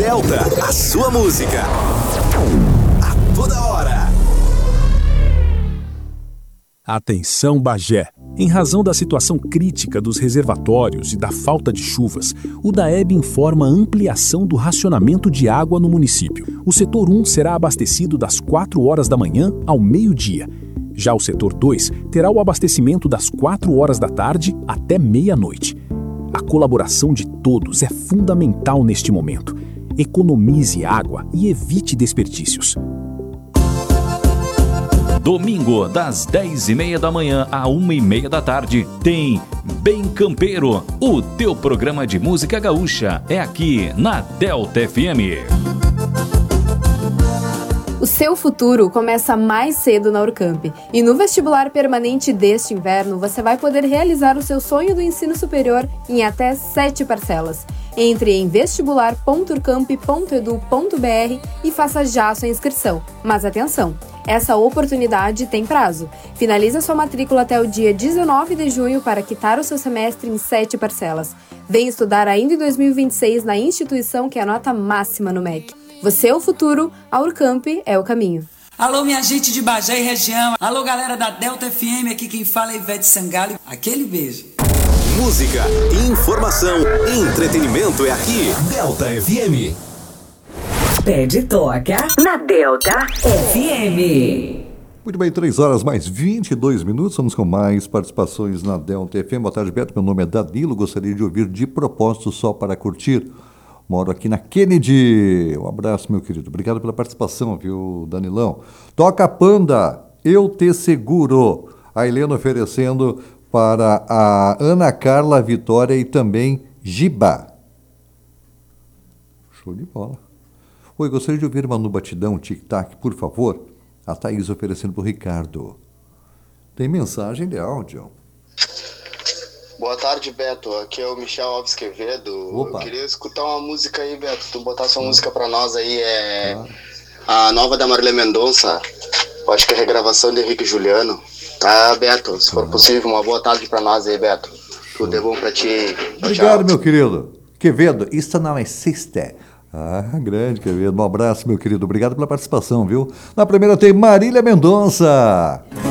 Delta, a sua música. A toda hora. Atenção, Bagé! Em razão da situação crítica dos reservatórios e da falta de chuvas, o DAEB informa a ampliação do racionamento de água no município. O setor 1 será abastecido das 4 horas da manhã ao meio-dia. Já o setor 2 terá o abastecimento das 4 horas da tarde até meia-noite. A colaboração de todos é fundamental neste momento. Economize água e evite desperdícios. Domingo, das 10h30 da manhã à 1h30 da tarde, tem Bem Campeiro, o teu programa de música gaúcha. É aqui na Delta FM. O seu futuro começa mais cedo na Urcamp. E no vestibular permanente deste inverno, você vai poder realizar o seu sonho do ensino superior em até 7 parcelas. Entre em vestibular.urcamp.edu.br e faça já a sua inscrição. Mas atenção! Essa oportunidade tem prazo. Finalize sua matrícula até o dia 19 de junho para quitar o seu semestre em 7 parcelas. Vem estudar ainda em 2026 na instituição que é a nota máxima no MEC. Você é o futuro, a Urcamp é o caminho. Alô, minha gente de Bagé e região. Alô, galera da Delta FM, aqui quem fala é Ivete Sangalo. Aquele beijo. Música, informação, entretenimento é aqui. Delta FM. Pede toca na Delta FM. Muito bem, 3 horas mais 22 minutos. Vamos com mais participações na Delta FM. Boa tarde, Beto. Meu nome é Danilo. Gostaria de ouvir De Propósito Só para Curtir. Moro aqui na Kennedy. Um abraço, meu querido. Obrigado pela participação, viu, Danilão? Toca Panda, Eu Te Seguro. A Helena oferecendo para a Ana Carla Vitória e também Giba. Show de bola. Oi, gostaria de ouvir Manu Batidão, tic-tac, por favor. A Thaís oferecendo para o Ricardo. Tem mensagem de áudio. Boa tarde, Beto. Aqui é o Michel Alves Quevedo. Opa. Eu queria escutar uma música aí, Beto. Tu botasse uma música pra nós aí, a nova da Marília Mendonça. Eu acho que é a regravação de Henrique e Juliano. Tá, Beto? Se for possível, uma boa tarde pra nós aí, Beto. Tudo é bom pra ti. Obrigado, meu querido. Quevedo, isto não existe. Grande, Quevedo. Um abraço, meu querido. Obrigado pela participação, viu? Na primeira tem Marília Mendonça.